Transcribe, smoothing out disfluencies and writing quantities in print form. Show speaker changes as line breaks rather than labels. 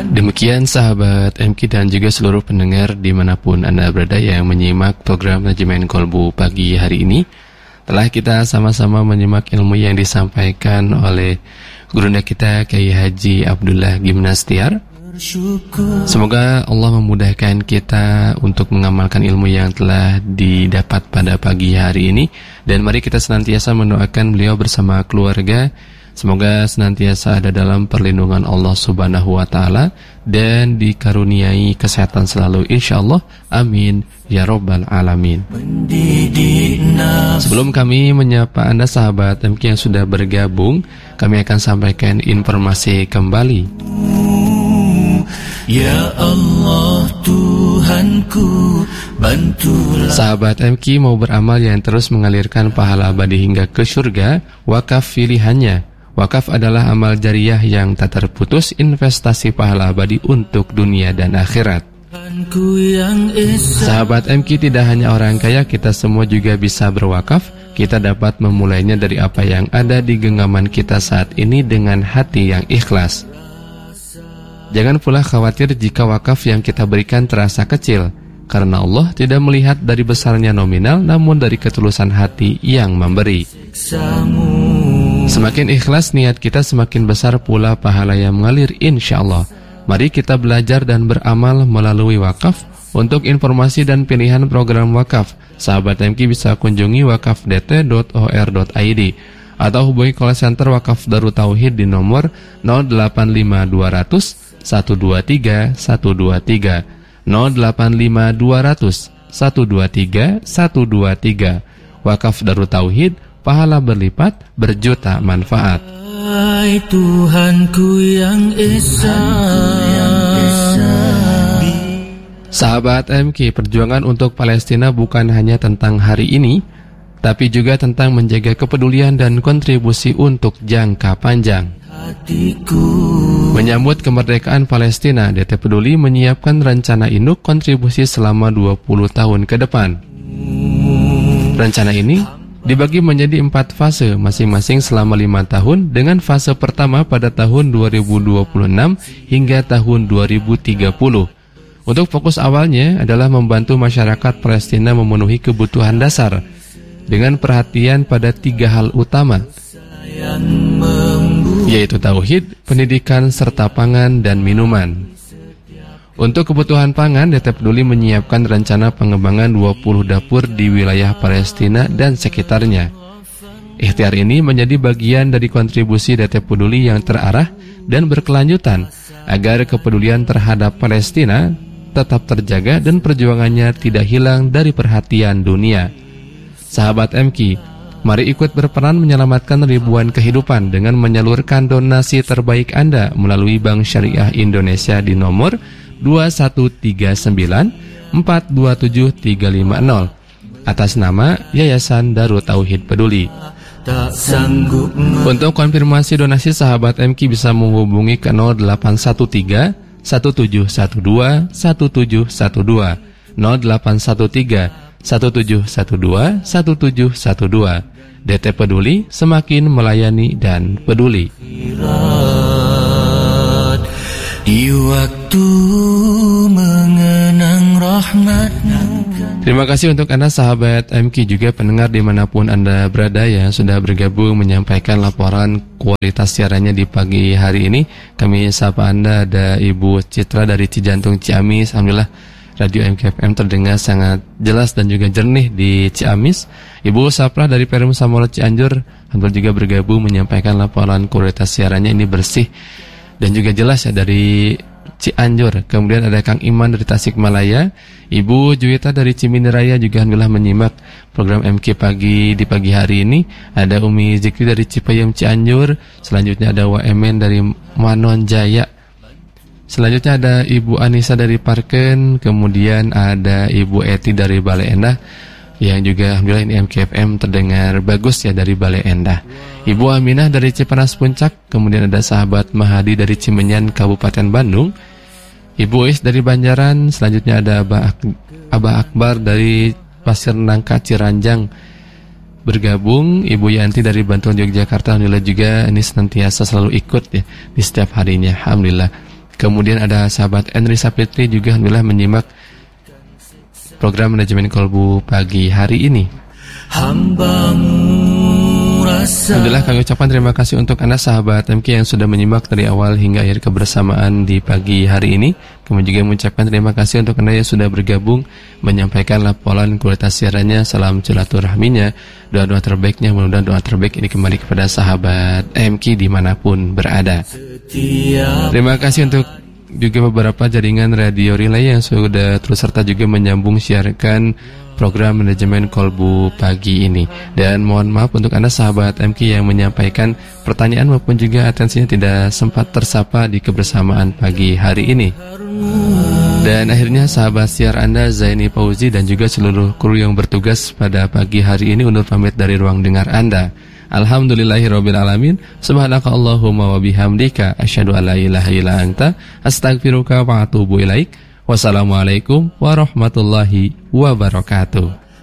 Demikian sahabat MK dan juga seluruh pendengar dimanapun Anda berada yang menyimak program Najmain Kolbu pagi hari ini. Telah kita sama-sama menyimak ilmu yang disampaikan oleh gurunda kita Kiai Haji Abdullah Gimnastiar. Semoga Allah memudahkan kita untuk mengamalkan ilmu yang telah didapat pada pagi hari ini. Dan mari kita senantiasa mendoakan beliau bersama keluarga, semoga senantiasa ada dalam perlindungan Allah Subhanahu wa Ta'ala dan dikaruniai kesehatan selalu insyaallah. Amin ya rabbal alamin. Sebelum kami menyapa Anda sahabat MK yang sudah bergabung, kami akan sampaikan informasi kembali. Ya Allah Tuhanku, bantulah. Sahabat MK mau beramal yang terus mengalirkan pahala abadi hingga ke surga, wakaf pilihannya. Wakaf adalah amal jariah yang tak terputus, investasi pahala abadi untuk dunia dan akhirat. Sahabat MK tidak hanya orang kaya, kita semua juga bisa berwakaf. Kita dapat memulainya dari apa yang ada di genggaman kita saat ini dengan hati yang ikhlas. Jangan pula khawatir jika wakaf yang kita berikan terasa kecil, karena Allah tidak melihat dari besarnya nominal, namun dari ketulusan hati yang memberi. Semakin ikhlas niat kita, semakin besar pula pahala yang mengalir insyaallah. Mari kita belajar dan beramal melalui wakaf. Untuk informasi dan pilihan program wakaf, sahabat MK bisa kunjungi wakafdt.or.id atau hubungi call center Wakaf Darut Tauhid di nomor 085200 123 123 085200 123 123. Wakaf Darut Tauhid, pahala berlipat, berjuta manfaat. Tuhanku yang esa. Sahabat MK, perjuangan untuk Palestina bukan hanya tentang hari ini, tapi juga tentang menjaga kepedulian dan kontribusi untuk jangka panjang. Menyambut kemerdekaan Palestina, DT Peduli menyiapkan rencana induk kontribusi selama 20 tahun ke depan. Rencana ini dibagi menjadi 4 fase, masing-masing selama 5 tahun, dengan fase pertama pada tahun 2026 hingga tahun 2030. Untuk fokus awalnya adalah membantu masyarakat Palestina memenuhi kebutuhan dasar dengan perhatian pada 3 hal utama, yaitu tauhid, pendidikan, serta pangan dan minuman. Untuk kebutuhan pangan, DT Peduli menyiapkan rencana pengembangan 20 dapur di wilayah Palestina dan sekitarnya. Ikhtiar ini menjadi bagian dari kontribusi DT Peduli yang terarah dan berkelanjutan agar kepedulian terhadap Palestina tetap terjaga dan perjuangannya tidak hilang dari perhatian dunia. Sahabat MK, mari ikut berperan menyelamatkan ribuan kehidupan dengan menyalurkan donasi terbaik Anda melalui Bank Syariah Indonesia di nomor 2139 427 350 atas nama Yayasan Darut Tauhid Peduli. Untuk konfirmasi donasi, sahabat MK bisa menghubungi ke 0813 1712 1712 0813 1712 1712. DT Peduli, semakin melayani dan peduli. Di waktu mengenang rahmat-Mu. Terima kasih untuk Anda sahabat MK, juga pendengar dimanapun Anda berada yang sudah bergabung menyampaikan laporan kualitas siarannya di pagi hari ini. Kami sapa Anda, ada Ibu Citra dari Cijantung Ciamis. Alhamdulillah Radio MKFM terdengar sangat jelas dan juga jernih di Ciamis. Ibu Sapra dari Perum Samolo Cianjur, alhamdulillah juga bergabung menyampaikan laporan kualitas siarannya ini bersih dan juga jelas ya dari Cianjur. Kemudian ada Kang Iman dari Tasikmalaya, Ibu Juwita dari Ciminiraya juga alhamdulillah menyimak program MK pagi di pagi hari ini. Ada Umi Zikri dari Cipayung Cianjur, selanjutnya ada Waemen dari Manon Jaya, selanjutnya ada Ibu Anissa dari Parken, kemudian ada Ibu Eti dari Bale Endah yang juga alhamdulillah ini MKFM terdengar bagus ya dari Bale Endah. Ibu Aminah dari Cipanas Puncak, kemudian ada sahabat Mahadi dari Cimenyan Kabupaten Bandung, Ibu Is dari Banjaran, selanjutnya ada Abah Akbar dari Pasir Nangka Ciranjang bergabung, Ibu Yanti dari Bantul Yogyakarta, alhamdulillah juga ini senantiasa selalu ikut ya di setiap harinya, alhamdulillah. Kemudian ada sahabat Enri Sapitri juga alhamdulillah menyimak program manajemen kolbu pagi hari ini. Alhamdulillah kami ucapkan terima kasih untuk Anda sahabat MK yang sudah menyimak dari awal hingga akhir kebersamaan di pagi hari ini. Kami juga mengucapkan terima kasih untuk Anda yang sudah bergabung menyampaikan laporan kualitas siarannya, salam silaturahminya, doa-doa terbaiknya, mudah-mudahan doa terbaik ini kembali kepada sahabat MK dimanapun berada. Terima kasih untuk juga beberapa jaringan radio relay yang sudah terus serta juga menyambung siarkan program manajemen kolbu pagi ini. Dan mohon maaf untuk Anda sahabat MK yang menyampaikan pertanyaan maupun juga atensinya tidak sempat tersapa di kebersamaan pagi hari ini. Dan akhirnya sahabat siar Anda Zaini Fauzi dan juga seluruh kru yang bertugas pada pagi hari ini undur pamit dari ruang dengar Anda. Alhamdulillahirabbil alamin. Subhanaka Allahumma wa bihamdika asyhadu an la ilaha illa anta astaghfiruka wa atubu ilaik. Wassalamualaikum warahmatullahi wabarakatuh.